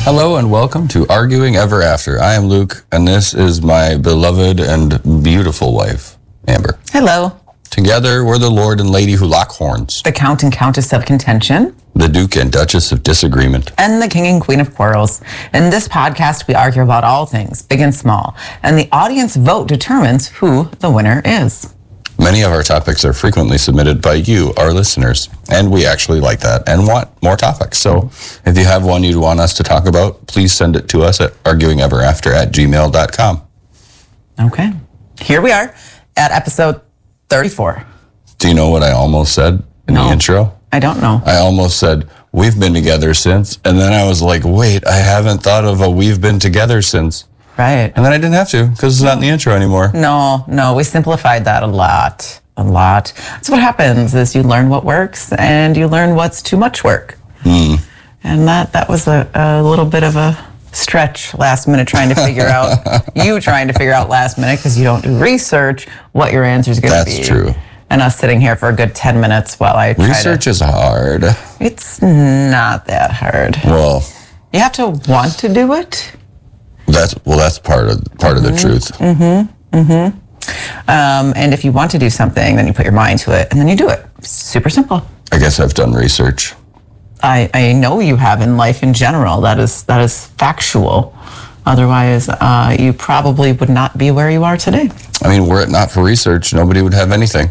Hello and welcome to Arguing Ever After. I am Luke, and this is my beloved and beautiful wife, Amber. Hello. Together, we're the Lord and Lady who lock horns, The Count and Countess of Contention, the Duke and Duchess of Disagreement, and the King and Queen of Quarrels. In this podcast, we argue about all things, big and small, and the audience vote determines who the winner is. Many of our topics are frequently submitted by you, our listeners, and we actually like that and want more topics. So if you have one you'd want us to talk about, please send it to us at arguingeverafter@gmail.com. Okay. Here we are at episode 34. Do you know what I almost said in the intro? I don't know. I almost said, we've been together since, and then I was like, wait, I haven't thought of a we've been together since. Right. And then I didn't have to, because it's not in the intro anymore. No, we simplified that a lot. That's what happens is you learn what works and you learn what's too much work. And that was a little bit of a stretch last minute trying to figure out, last minute because you don't do research, what your answer is going to be. That's true. And us sitting here for a good 10 minutes while I try Research is hard. It's not that hard. Well, You have to want to do it. that's part of the truth. And if you want to do something, then you put your mind to it and then you do it. Super simple. I guess I've done research. I know you have in life in general. That is factual. Otherwise, you probably would not be where you are today. I mean, were it not for research, nobody would have anything.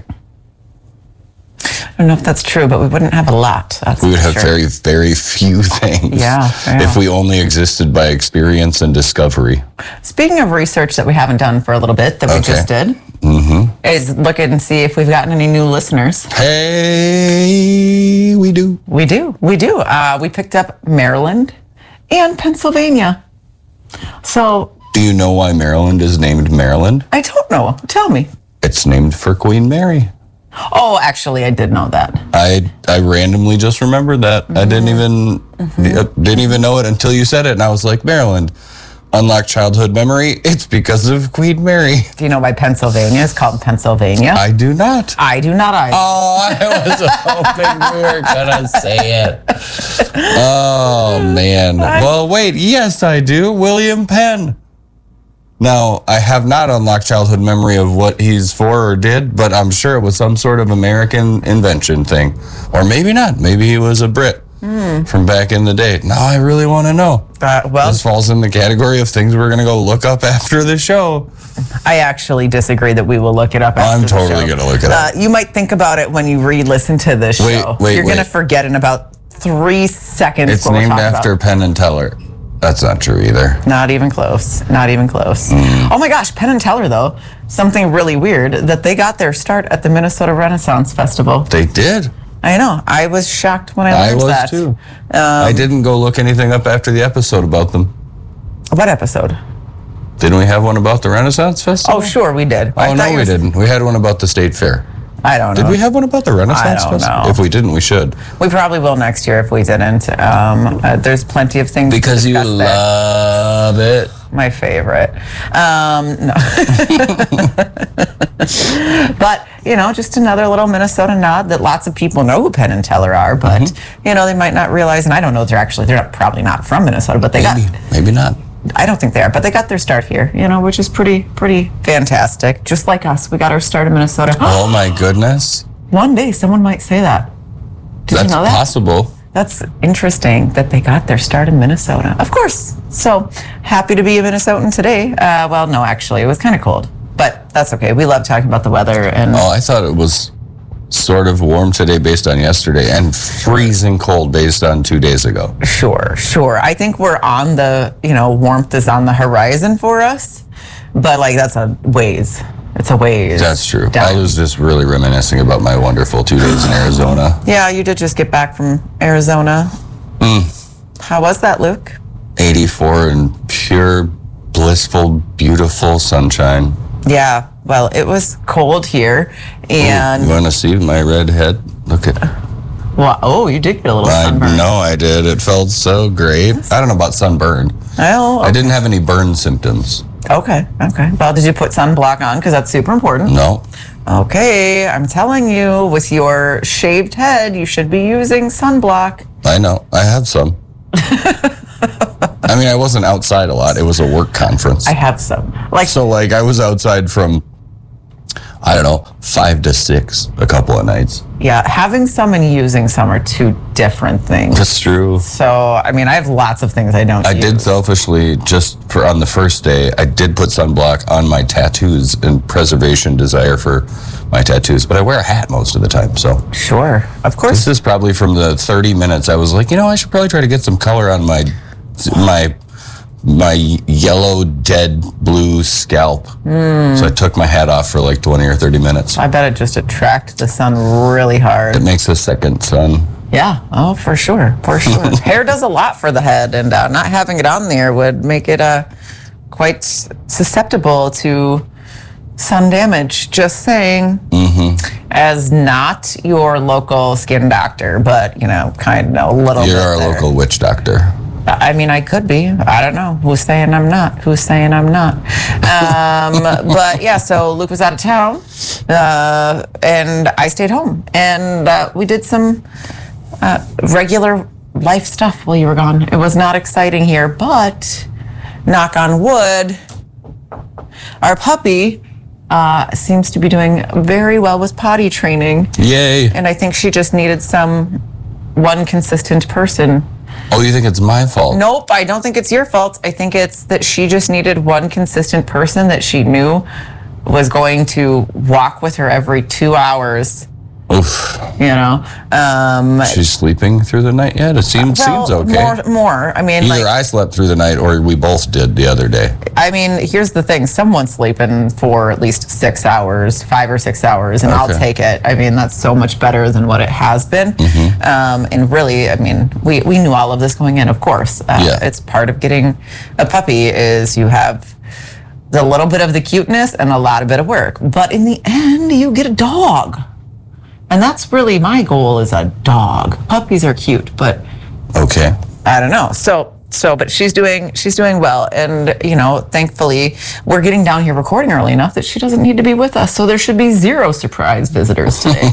I don't know if that's true, but we wouldn't have a lot. We would have very, very few things. Yeah. If we only existed by experience and discovery. Speaking of research that we haven't done for a little bit, that we just did, is look and see if we've gotten any new listeners. Hey, we do. We do. We picked up Maryland and Pennsylvania. So. Do you know why Maryland is named Maryland? I don't know. Tell me. It's named for Queen Mary. Oh, actually, I did know that. I randomly just remembered that. I didn't even know it until you said it, and I was like, Maryland, unlocked childhood memory. It's because of Queen Mary. Do you know why Pennsylvania is called Pennsylvania? I do not. I do not either. Oh, I was hoping we were gonna say it. Oh man. Well, wait. Yes, I do. William Penn. Now, I have not unlocked childhood memory of what he's for or did, but I'm sure it was some sort of American invention thing. Or maybe not. Maybe he was a Brit from back in the day. Now I really want to know. This falls in the category of things we're going to go look up after the show. I actually disagree that we will look it up after the show. I'm totally going to look it up. You might think about it when you re-listen to this show. You're going to forget in about 3 seconds It's what we're named talking after about. Penn and Teller. That's not true either. Not even close. Oh my gosh, Penn and Teller, though, something really weird, that they got their start at the Minnesota Renaissance Festival. They did. I know. I was shocked when I learned that. I was too. I didn't go look anything up after the episode about them. What episode? Didn't we have one about the Renaissance Festival? Oh, sure, we did. Oh, no, we didn't. We had one about the State Fair. I don't know. Did we have one about the Renaissance I don't Festival? know. If we didn't, we should. We probably will next year if we didn't. There's plenty of things Because to you discuss there. love it. My favorite. No. But, just another little Minnesota nod that lots of people know who Penn and Teller are, but, they might not realize, and I don't know if they're probably not from Minnesota, but Maybe not. I don't think they are, but they got their start here, which is pretty fantastic. Just like us, we got our start in Minnesota. Oh my goodness. One day someone might say that. Did That's you know that? possible. That's interesting that they got their start in Minnesota. Of course. So happy to be a Minnesotan today. Well, no, actually, it was kind of cold, but that's okay. We love talking about the weather. And Oh, I thought it was sort of warm today based on yesterday and freezing cold based on 2 days ago. Sure. I think we're on the, warmth is on the horizon for us, but that's a ways. It's a ways. That's true. down. I was just really reminiscing about my wonderful 2 days in Arizona. Yeah, you did just get back from Arizona. How was that, Luke? 84 and pure, blissful, beautiful sunshine. Yeah, well, it was cold here, and You want to see my red head? Look at. well, you did get a little sunburn. I know I did. It felt so great. I don't know about sunburn. Oh, I didn't have any burn symptoms. okay. Well, did you put sunblock on? Because that's super important. No. Okay, I'm telling you, with your shaved head, you should be using sunblock. I know. I have some. I mean, I wasn't outside a lot. It was a work conference. I have some. So I was outside from, I don't know, 5 to 6 a couple of nights. Yeah, having some and using some are two different things. That's true. So, I mean, I have lots of things I don't use. I did selfishly, just for on the first day, I did put sunblock on my tattoos in preservation desire for my tattoos, but I wear a hat most of the time, so. Sure, of course. This is probably from the 30 minutes. I was like, I should probably try to get some color on my yellow, dead blue scalp. So I took my hat off for like 20 or 30 minutes. I bet it just attracted the sun really hard. It makes a second sun. Yeah, oh, for sure, for sure. Hair does a lot for the head, and not having it on there would make it quite susceptible to sun damage. Just saying. As not your local skin doctor, but, kind of a little bit. You're our local witch doctor. I mean, I could be. I don't know. Who's saying I'm not? Who's saying I'm not? But yeah, so Luke was out of town, and I stayed home. And we did some regular life stuff while you were gone. It was not exciting here, but knock on wood, our puppy seems to be doing very well with potty training. Yay. And I think she just needed one consistent person. Oh, you think it's my fault? Nope, I don't think it's your fault. I think it's that she just needed one consistent person that she knew was going to walk with her every 2 hours. Oof. She's sleeping through the night yet? It seems okay. More. I mean, either I slept through the night or we both did the other day. I mean, here's the thing. Someone's sleeping for at least 6 hours, 5 or 6 hours, and I'll take it. I mean, that's so much better than what it has been. And really, I mean, we knew all of this going in, of course. It's part of getting a puppy is you have the little bit of the cuteness and a lot of bit of work. But in the end, you get a dog. And that's really my goal is a dog. Puppies are cute, but okay. I don't know. But she's doing well, and thankfully we're getting down here recording early enough that she doesn't need to be with us. So there should be 0 surprise visitors today.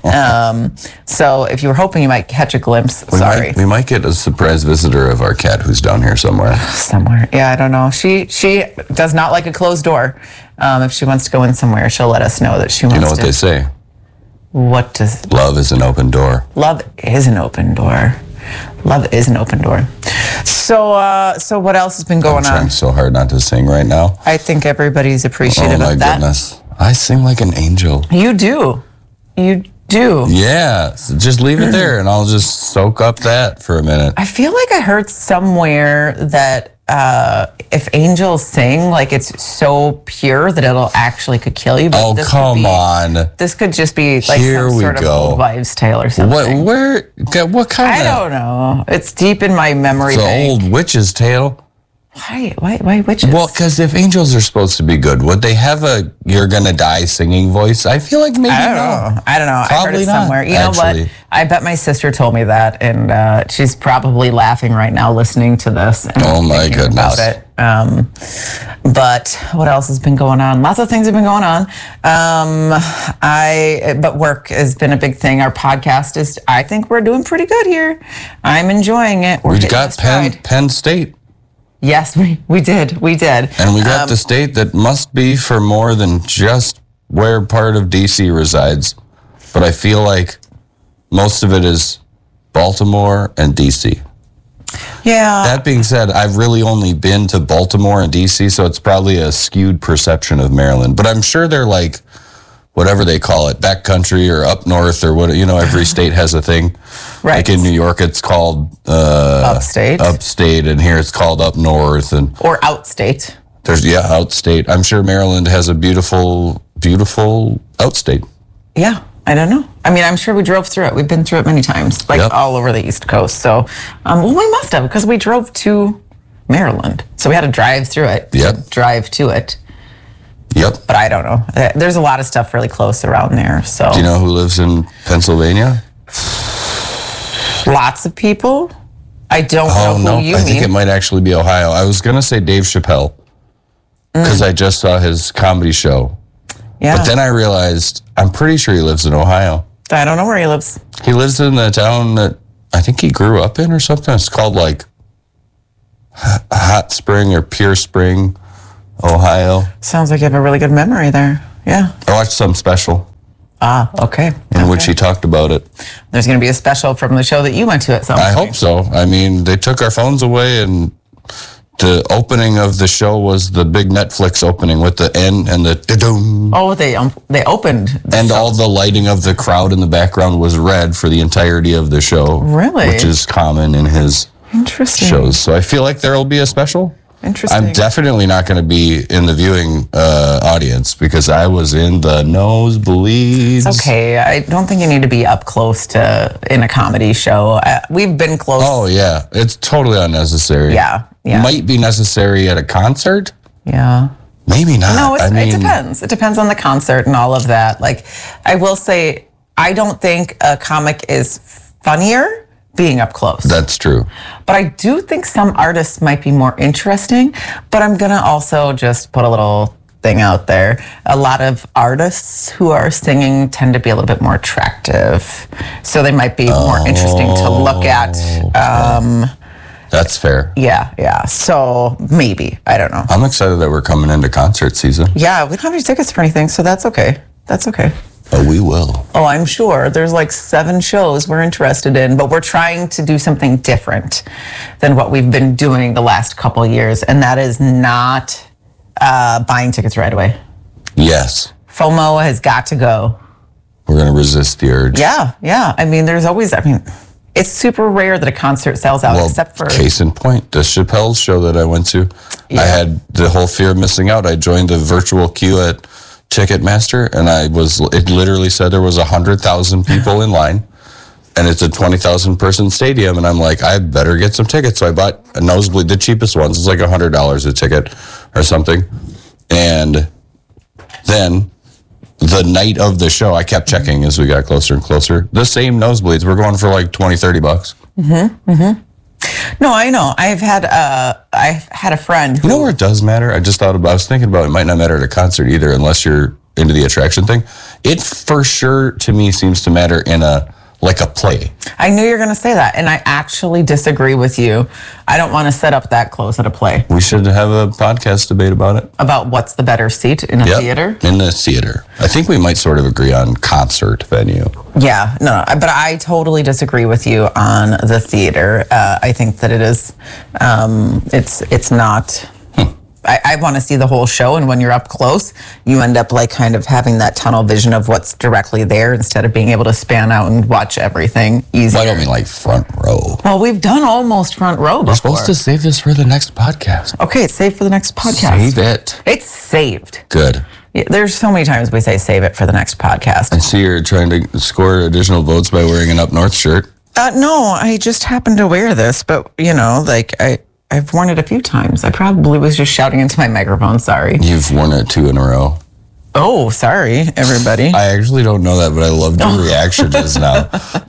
So if you were hoping you might catch a glimpse, we might get a surprise visitor of our cat who's down here somewhere. Yeah, I don't know. She does not like a closed door. If she wants to go in somewhere, she'll let us know that she wants to. You know what they say? What does... Love is an open door. Love is an open door. Love is an open door. So what else has been going on? I'm trying so hard not to sing right now. I think everybody's appreciative of that. Oh my goodness. I sing like an angel. You do. Yeah. So just leave it there and I'll just soak up that for a minute. I feel like I heard somewhere that if angels sing, like it's so pure that it'll actually could kill you. But come on. This could just be like some sort of old wives' tale or something. What kind of? I don't know. It's deep in my memory. It's an old witch's tale. Why witches? Well, because if angels are supposed to be good, would they have a "you're gonna die" singing voice? I feel like maybe I don't know. Probably I heard it somewhere. You know what? I bet my sister told me that, and she's probably laughing right now listeing to this. And oh my goodness! About it. But what else has been going on? Lots of things have been going on. But work has been a big thing. Our podcast is. I think we're doing pretty good here. I'm enjoying it. We got Penn State. Yes, we did. And we got the state that must be for more than just where part of D.C. resides. But I feel like most of it is Baltimore and D.C. Yeah. That being said, I've really only been to Baltimore and D.C., so it's probably a skewed perception of Maryland. But I'm sure they're like, whatever they call it, backcountry or up north or what, every state has a thing. Right. Like in New York, it's called upstate. Upstate, and here it's called up north. Or outstate. Outstate. I'm sure Maryland has a beautiful, beautiful outstate. Yeah, I don't know. I mean, I'm sure we drove through it. We've been through it many times, all over the East Coast. So, we must have, because we drove to Maryland. So we had to drive through it. Yep. Drive to it. Yep. But I don't know. There's a lot of stuff really close around there. So. Do you know who lives in Pennsylvania? Lots of people. I don't know who you mean. I think it might actually be Ohio. I was going to say Dave Chappelle because I just saw his comedy show. Yeah. But then I realized I'm pretty sure he lives in Ohio. I don't know where he lives. He lives in the town that I think he grew up in or something. It's called Hot Spring or Pure Spring, Ohio. Sounds like you have a really good memory there. Yeah. I watched some special Okay. in which he talked about it. There's going to be a special from the show that you went to at some point. I hope so. I mean, they took our phones away, and the opening of the show was the big Netflix opening with the N and the da-doom. Oh, they opened. And all the lighting of the crowd in the background was red for the entirety of the show. Really? Which is common in his Interesting. shows. So I feel like there will be a special. Interesting. I'm definitely not going to be in the viewing audience because I was in the nosebleeds. Okay, I don't think you need to be up close to in a comedy show. We've been close. Oh, yeah. It's totally unnecessary. Yeah. Might be necessary at a concert. Yeah. Maybe not. No, it depends. It depends on the concert and all of that. Like, I will say, I don't think a comic is funnier being up close. That's true. But I do think some artists might be more interesting. But I'm going to also just put a little thing out there. A lot of artists who are singing tend to be a little bit more attractive. So they might be more interesting to look at. That's fair. Yeah. So maybe. I don't know. I'm excited that we're coming into concert season. Yeah, we don't have any tickets for anything, so that's okay. That's okay. Oh, we will. Oh, I'm sure. There's like 7 shows we're interested in, but we're trying to do something different than what we've been doing the last couple of years, and that is not buying tickets right away. Yes. FOMO has got to go. We're going to resist the urge. Yeah. I mean, it's super rare that a concert sells out, except for... Case in point, the Chappelle's show that I went to, I had the whole fear of missing out. I joined the virtual queue at Ticketmaster, and it literally said there was 100,000 people in line, and it's a 20,000 person stadium, and I'm like, I better get some tickets. So I bought a nosebleed, the cheapest ones. It's like $100 a ticket or something. And then the night of the show, I kept checking as we got closer and closer. The same nosebleeds were going for like $20-$30. No, I know. I had a friend who... You know where it does matter? I was thinking about it might not matter at a concert either unless you're into the attraction thing. It for sure to me seems to matter in a play. I knew you were going to say that, and I actually disagree with you. I don't want to set up that close at a play. We should have a podcast debate about it. About what's the better seat in a theater? In the theater. I think we might sort of agree on concert venue. Yeah, no, but I totally disagree with you on the theater. I think that it is, it's not... I want to see the whole show, and when you're up close, you end up like kind of having that tunnel vision of what's directly there instead of being able to span out and watch everything easier. I don't mean like front row. Well, we've done almost front row before. We're supposed to save this for the next podcast. Okay, it's saved for the next podcast. Save it. It's saved. Good. Yeah, there's so many times we say save it for the next podcast. I see you're trying to score additional votes by wearing an Up North shirt. No, I just happened to wear this, but I've worn it a few times. I probably was just shouting into my microphone. Sorry. You've worn it 2 in a row. Oh, sorry, everybody. I actually don't know that, but I love your reaction just now.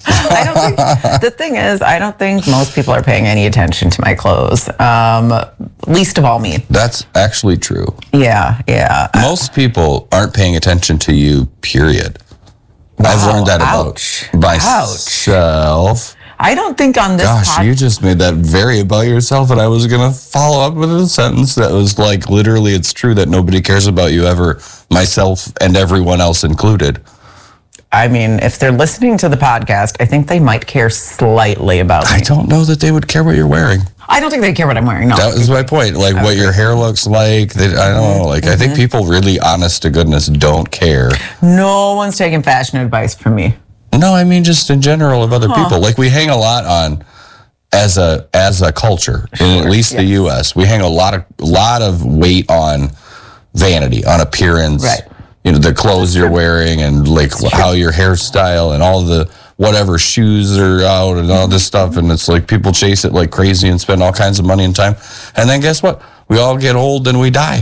The thing is, I don't think most people are paying any attention to my clothes. Least of all me. That's actually true. Yeah. Most people aren't paying attention to you, period. Wow, I've learned that about myself. I don't think on this you just made that very about yourself, and I was going to follow up with a sentence that was like, literally, it's true that nobody cares about you ever, myself and everyone else included. I mean, if they're listening to the podcast, I think they might care slightly about me. I don't know that they would care what you're wearing. I don't think they care what I'm wearing, no. That was my point. Like, what your hair looks like. I don't know. Like, I think people really, honest to goodness, don't care. No one's taking fashion advice from me. No, I mean just in general of other people. Like we hang a lot on as a culture, in at least the U.S. We hang a lot of weight on vanity, on appearance. Right. You know, the clothes you're wearing and like how your hairstyle and all the whatever shoes are out and all this stuff. And it's like people chase it like crazy and spend all kinds of money and time. And then guess what? We all get old and we die.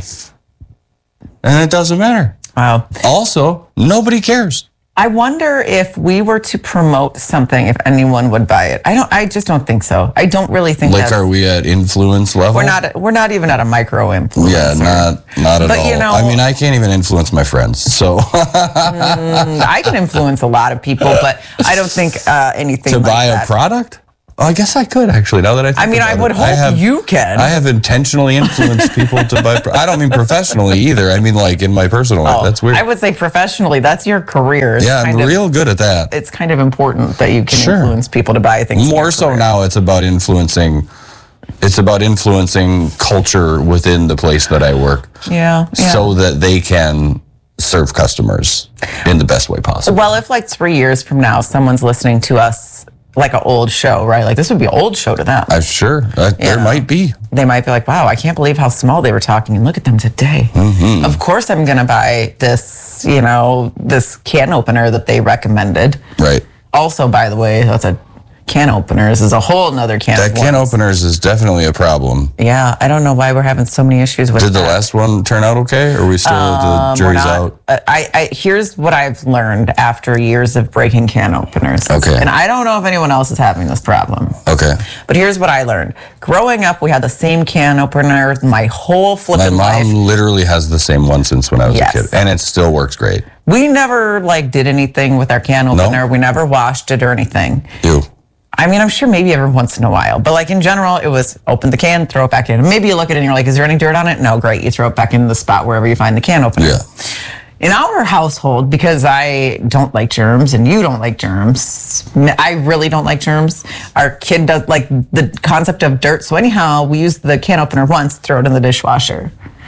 And it doesn't matter. Wow. Also, nobody cares. I wonder if we were to promote something, if anyone would buy it. I just don't think so. I don't really think like, are we at influence level? We're not even at a micro influence. Yeah, not at all. You know, I mean, I can't even influence my friends, so. I can influence a lot of people, but I don't think anything to like buy that. a product? I guess I could actually. Now that I think I mean, I about would it. hope you can. I have intentionally influenced people to buy. I don't mean professionally either. I mean like in my personal life. That's weird. I would say professionally, that's your career. It's Yeah, I'm real good at that. It's kind of important that you can Sure. influence people to buy things. in More your so career. now, it's about influencing. It's about influencing culture within the place that I work, Yeah. so that they can serve customers in the best way possible. Well, if like 3 years from now, someone's listening to us like an old show, right? Like this would be an old show to them. I'm sure there might be. They might be like, wow, I can't believe how small they were talking. And look at them today. Mm-hmm. Of course, I'm going to buy this, this can opener that they recommended. Right. Also, by the way, that's a can openers is a whole nother can. That of can worms. openers is definitely a problem. Yeah, I don't know why we're having so many issues with Did the that. last one turn out okay? Or are we still the We're jury's not- out? Here's what I've learned after years of breaking can openers. Okay. And I don't know if anyone else is having this problem. Okay. But here's what I learned. Growing up, we had the same can opener my whole My flipping life. mom literally has the same one since when I was Yes. a kid, and it still works great. We never did anything with our can opener. We never washed it or anything. Ew. I mean, I'm sure maybe every once in a while, but like in general, it was open the can, throw it back in. Maybe you look at it and you're like, is there any dirt on it? No, great. You throw it back into the spot wherever you find the can opener. Yeah. In our household, because I don't like germs and you don't like germs, I really don't like germs. Our kid does like the concept of dirt. So anyhow, we use the can opener once, throw it in the dishwasher.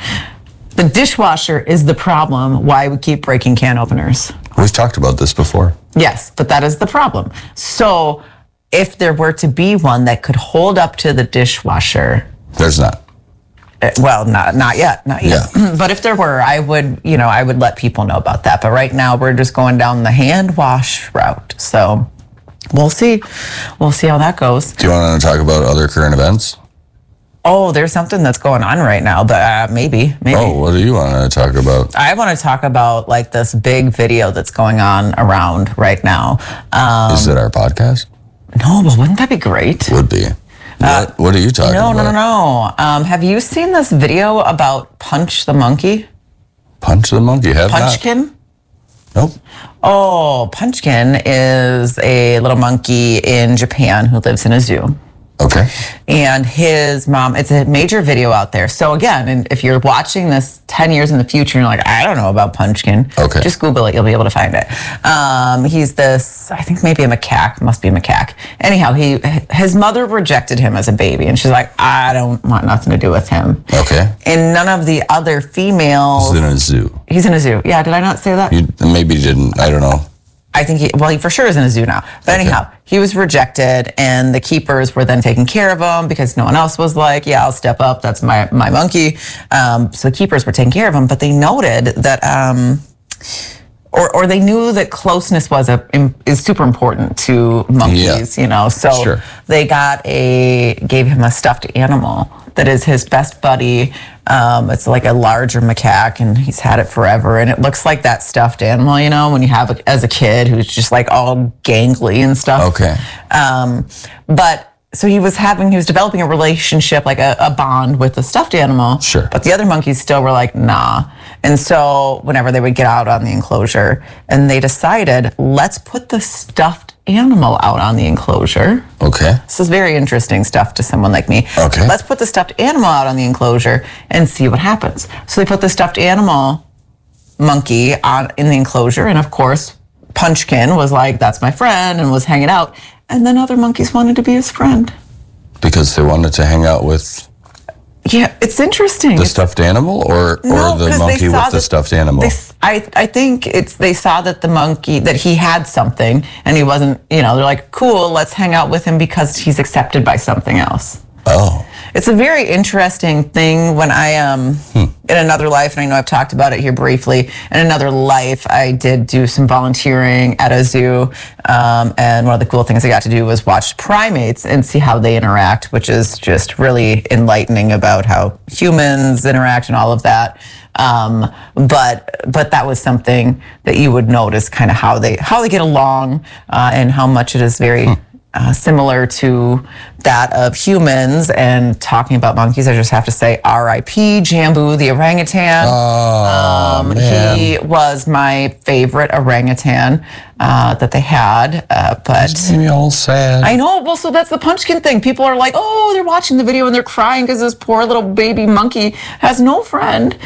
The dishwasher is the problem why we keep breaking can openers. We've talked about this before. Yes, but that is the problem. So if there were to be one that could hold up to the dishwasher, There's not. well, not yet. Yeah. But if there were, I would let people know about that. But right now we're just going down the hand wash route. So we'll see. We'll see how that goes. Do you want to talk about other current events? Oh, there's something that's going on right now, but maybe. Oh, what do you want to talk about? I want to talk about like this big video that's going on around right now. Is it our podcast? No, but wouldn't that be great? Would be. What are you talking about? No. Have you seen this video about Punch the monkey? Punch the monkey. Have not. Punchkin? Nope. Oh, Punchkin is a little monkey in Japan who lives in a zoo. Okay. And his mom, it's a major video out there. So again, and if you're watching this 10 years in the future and you're like, I don't know about Punchkin, Okay. just Google it, you'll be able to find it. He's this, I think maybe a macaque, must be a macaque. Anyhow, his mother rejected him as a baby and she's like, I don't want nothing to do with him. Okay. And none of the other females. He's in a zoo. He's in a zoo. Yeah, did I not say that? You maybe didn't. I don't know. I think he for sure is in a zoo now. But anyhow, he was rejected and the keepers were then taking care of him because no one else was like, yeah, I'll step up. That's my monkey. So the keepers were taking care of him, but they noted that, or they knew that closeness is super important to monkeys, So Sure. they gave him a stuffed animal that is his best buddy. It's like a larger macaque and he's had it forever. And it looks like that stuffed animal, when you have as a kid who's just like all gangly and stuff. Okay. But so he was developing a relationship, like a bond with the stuffed animal. Sure. But the other monkeys still were like, nah. And so whenever they would get out on the enclosure and they decided, let's put the stuffed animal out on the enclosure. Okay. This is very interesting stuff to someone like me. Okay. Let's put the stuffed animal out on the enclosure and see what happens. So they put the stuffed animal monkey in the enclosure. And of course, Punchkin was like, that's my friend, and was hanging out. And then other monkeys wanted to be his friend. Because they wanted to hang out with Yeah, it's interesting. the stuffed animal or the 'cause they monkey saw with the that- stuffed animal? I think they saw that the monkey, that he had something and he wasn't, they're like, cool, let's hang out with him because he's accepted by something else. Oh. It's a very interesting thing when I in another life, and I know I've talked about it here briefly, in another life, I did do some volunteering at a zoo. And one of the cool things I got to do was watch primates and see how they interact, which is just really enlightening about how humans interact and all of that. But that was something that you would notice kind of how they get along and how much it is very similar to that of humans. And talking about monkeys, I just have to say R.I.P. Jambu, the orangutan. Oh, man. He was my favorite orangutan that they had, but It's made me all sad. I know. Well, so that's the Punchkin thing. People are like, oh, they're watching the video and they're crying because this poor little baby monkey has no friend.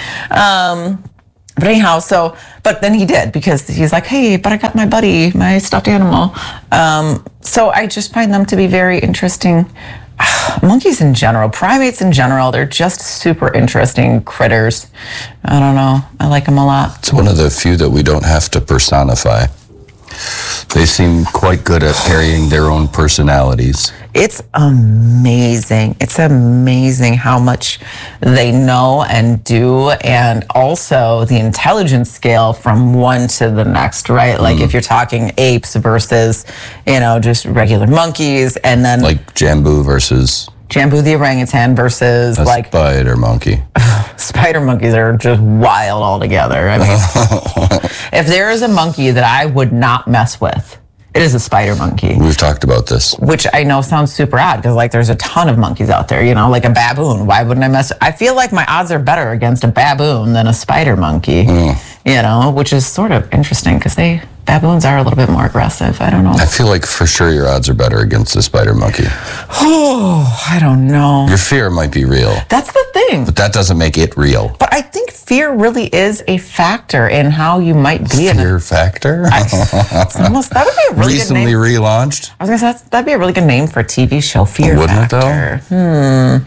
But anyhow, but then he did, because he's like, hey, but I got my buddy, my stuffed animal. So I just find them to be very interesting. Monkeys in general, primates in general, they're just super interesting critters. I don't know. I like them a lot. It's one of the few that we don't have to personify. They seem quite good at carrying their own personalities. It's amazing. It's amazing how much they know and do, and also the intelligence scale from one to the next, right? Like if you're talking apes versus, just regular monkeys, and then Like Jambu versus Jambu the orangutan versus a spider monkey. Spider monkeys are just wild altogether. I mean, if there is a monkey that I would not mess with, it is a spider monkey. We've talked about this. Which I know sounds super odd, because there's a ton of monkeys out there, like a baboon. Why wouldn't I mess? I feel like my odds are better against a baboon than a spider monkey, which is sort of interesting, because baboons are a little bit more aggressive. I don't know. I feel like for sure your odds are better against the spider monkey. Oh, I don't know. Your fear might be real. That's the thing. But that doesn't make it real. But I think fear really is a factor in how you might be Fear factor? It's almost, that would be a really Recently good name. relaunched? I was going to say, that'd be a really good name for a TV show, Fear Wouldn't Factor. it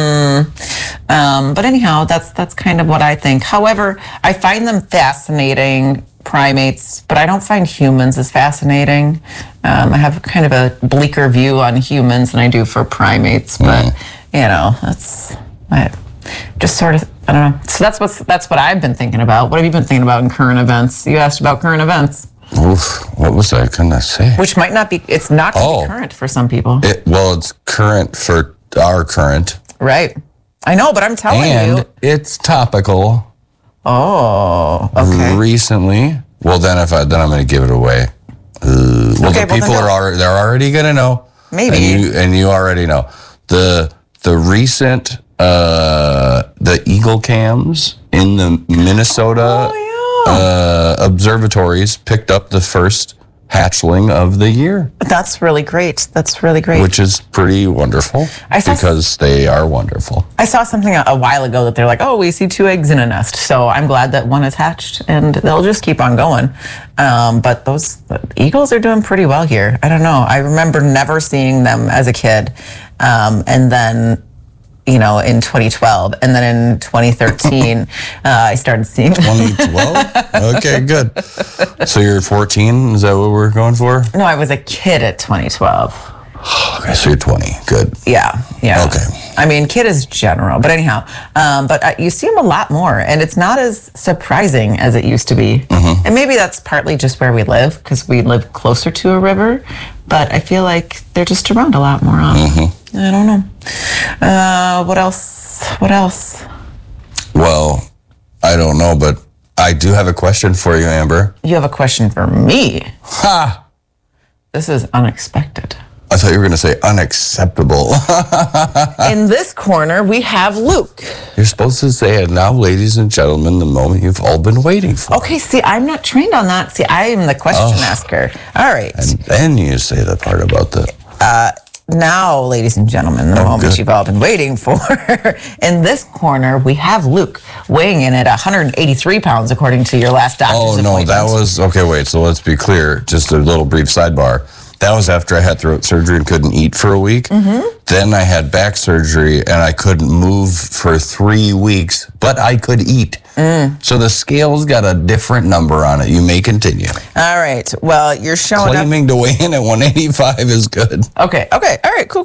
though? But anyhow, that's kind of what I think. However, I find them fascinating, primates, but I don't find humans as fascinating. I have kind of a bleaker view on humans than I do for primates, but that's just sort of, I don't know. So that's what I've been thinking about. What have you been thinking about in current events? You asked about current events. Oof, what was I gonna say? Which might not be, it's not going to be current for some people. It's current for our current. Right. I know, but I'm telling And you. it's topical. Oh, okay. Recently. Well, then I'm going to give it away. The people they're already going to know. Maybe. And you already know. The recent the eagle cams in the Minnesota observatories picked up the first hatchling of the year. That's really great. That's really great. Which is pretty wonderful, because they are wonderful. I saw something a while ago that they're like, oh, we see 2 eggs in a nest. So I'm glad that one is hatched, and they'll just keep on going. But the eagles are doing pretty well here. I don't know. I remember never seeing them as a kid. And then in 2012, and then in 2013, I started seeing 2012? Okay, good. So you're 14? Is that what we're going for? No, I was a kid at 2012. Okay, so you're 20. Good. Yeah. Okay. I mean, kid is general, but anyhow, but you see them a lot more, and it's not as surprising as it used to be. Mm-hmm. And maybe that's partly just where we live, because we live closer to a river, but I feel like they're just around a lot more often. Mm-hmm. I don't know. What else? Well, I don't know, but I do have a question for you, Amber. You have a question for me? Ha! This is unexpected. I thought you were going to say unacceptable. In this corner, we have Luke. You're supposed to say, and now, ladies and gentlemen, the moment you've all been waiting for. Okay, see, I'm not trained on that. See, I am the question asker. All right. And then you say the part about the... Now, ladies and gentlemen, the moment you've all been waiting for. In this corner, we have Luke weighing in at 183 pounds, according to your last doctor's appointment. Oh, no, that was... Okay, wait, so let's be clear. Just a little brief sidebar. That was after I had throat surgery and couldn't eat for a week. Mm-hmm. Then I had back surgery and I couldn't move for 3 weeks, but I could eat. So the scale's got a different number on it. You may continue. All right. Well, you're showing Claiming to weigh in at 185 is good. Okay. All right. Cool.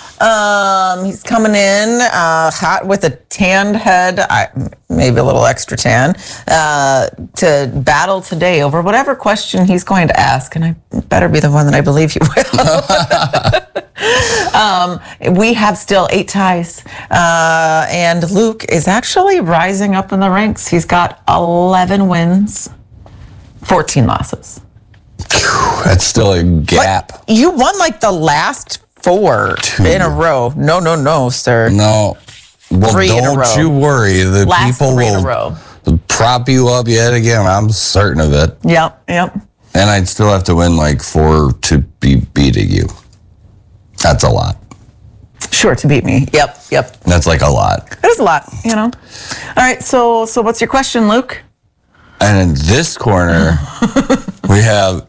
He's coming in hot with a tanned head, maybe a little extra tan, to battle today over whatever question he's going to ask, and I better be the one that I believe you will. We have still 8 ties, and Luke is actually rising up in the ranks. He's got 11 wins, 14 losses. That's still a gap. But you won like the last 4 in a row. No, sir. No. Well, 3 in a row. don't you worry. The Last people 3 in a will row. prop you up yet again. I'm certain of it. Yep. And I'd still have to win like 4 to be beating you. That's a lot. Sure, to beat me. Yep. That's like a lot. That is a lot, All right, so what's your question, Luke? And in this corner, we have